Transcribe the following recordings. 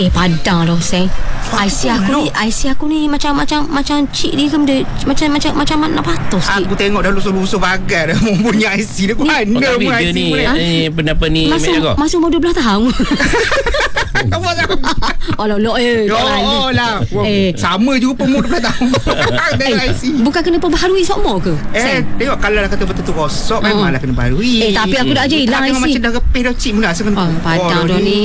Padang lah Hussein. IC aku ni macam cik ni ke benda macam nak patus sikit. Aku tengok dah lusuh-lusuh bagai dah mempunyai IC dia. Mana pun IC ni pendapat ni masa umur 12 tahun. Alah lah. Sama juga umur 12 tahun. Bukan kena perbaharui semua ke? Tengok kalau dah kata betul-betul rosak memanglah kena baharui. Tapi aku dah je hilang IC. Macam dah repih dah cik mula kena. Padang dah ni.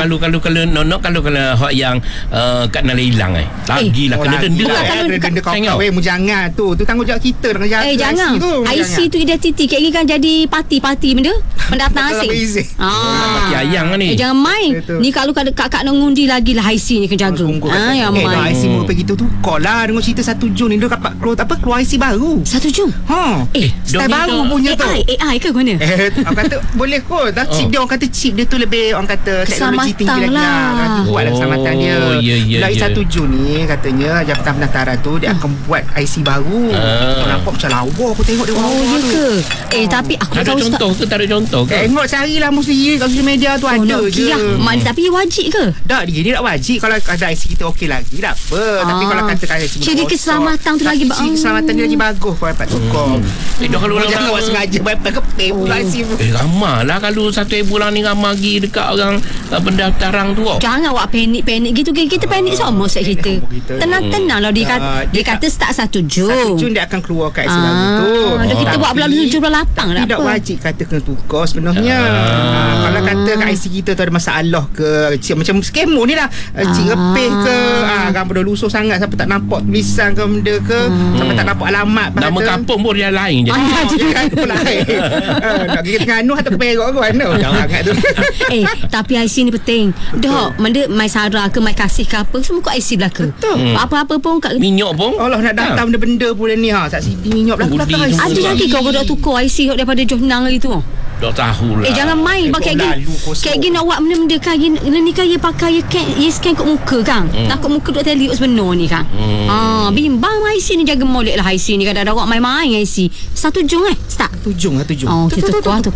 Kalau hak yang kat Nala hilang lagilah kena denda. Denda kau jangan tu tanggungjawab kita dengan jaga jangan. IC tu identiti kek kan jadi parti benda pendatang asing. Parti ayang ni. Jangan main. Ni kalau kakak nak ngundi lagi lah IC ni kena jaga. Ya main. IC mau pergi tu tukar lah dengan cerita 1 Jun ni dia dapat keluar IC baru. 1 Jun. Style baru punya tu. AI ke mana? Orang kata boleh kot. Dah chip dia orang kata chip dia tu lebih orang kata teknologi tinggi lagi lah. Buat lah keselamatan dia. Dari 1 Jun ni katanya Jabatan Pendaftaran tu dia akan buat IC baru. Nampak macam lawa aku tengok dia. Ya ke? Tapi aku tak ada contoh ke? Tak ada contoh ke? Tengok carilah mesti kat social media tu ada je. Tapi wajib ke? Tak, dia tak wajib. Kalau ada IC kita okey lagi tak apa. Tapi kalau kata ciri keselamatan tu lagi ciri keselamatan dia lagi bagus kau dapat tukar. Kalau jangan buat sengaja kepek pula IC pun. Ramah lah kalau 1,000 orang ni ramah pergi dekat orang pendaftaran tu. Jangan awak panik gitu. Kita panik semua set kita. Tenang lah dia kata start 1 Jun. 1 Jun dia akan keluar kat IC baru tu. Kita buat bulan 7 bulan 8 tak apa. Tidak wajib kata kena tukar sebenarnya. Kalau kata kat IC kita tu ada masalah ke macam skemo ni lah. Cik repih ke gambar dah lusuh sangat sampai tak nampak tulisan ke benda ke sampai tak nampak alamat. Nama kampung pun dia lain je. Kampung lain. Nak pergi Terengganu atau Perak ke mana. Jangan sangat tu. Tapi IC ni penting. Dah benda Mai Sarah ke Mai Kasih ke apa semua kat IC belaka. Apa-apa pun kat minyak pun. Allah nak daftar benda-benda pun ni saksi minyak belaka. Ada lagi kau dah tukar IC daripada Johor hari tu. Dah tahu lah. Jangan main pakai gini nak buat benda-benda kan ni kan dia pakai dia scan kat muka kan. Takut muka duk teliuk sebenar ni kan. Bimbang IC ni jaga molek lah IC ni kadang-kadang awak main-main IC. 1 Jun start 1 Jun. Kita tukar tu